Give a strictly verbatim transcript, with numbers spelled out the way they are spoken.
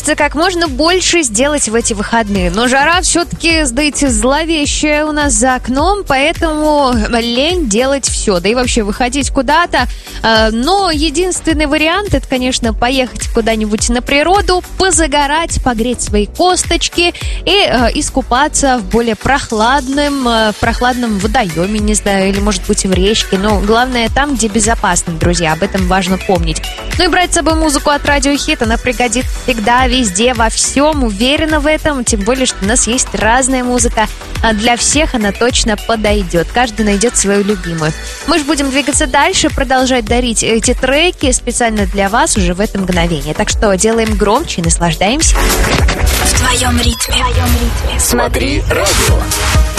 хочется как можно больше сделать в эти выходные. Но жара все-таки, знаете, зловещая у нас за окном, поэтому лень делать все. Да и вообще выходить куда-то. Но единственный вариант — это, конечно, поехать куда-нибудь на природу, позагорать, погреть свои косточки и искупаться в более прохладном, прохладном водоеме, не знаю, или, может быть, в речке. Но главное, там, где безопасно, друзья. Об этом важно помнить. Ну и брать с собой музыку от Радио Хит, она пригодится всегда, везде, во всем, уверена в этом, тем более, что у нас есть разная музыка, а для всех она точно подойдет, каждый найдет свою любимую. Мы же будем двигаться дальше, продолжать дарить эти треки специально для вас уже в это мгновение, так что делаем громче и наслаждаемся. В твоем ритме. В твоем ритме. Смотри радио.